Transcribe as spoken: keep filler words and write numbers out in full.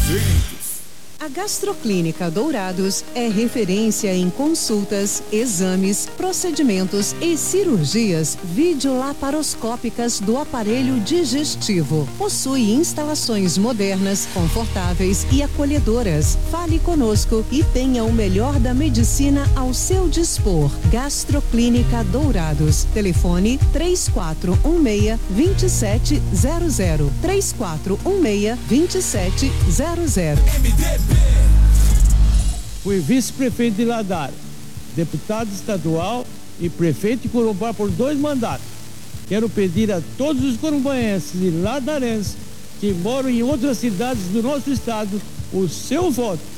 Eventos. A Gastroclínica Dourados é referência em consultas, exames, procedimentos e cirurgias videolaparoscópicas do aparelho digestivo. Possui instalações modernas, confortáveis e acolhedoras. Fale conosco e tenha o melhor da medicina ao seu dispor. Gastroclínica Dourados. Telefone três quatro um seis, dois sete zero zero. três quatro um seis, dois sete zero zero. Fui vice-prefeito de Ladara, deputado estadual e prefeito de Corumbá por dois mandatos. Quero pedir a todos os corumbaenses e ladarenses que moram em outras cidades do nosso estado o seu voto.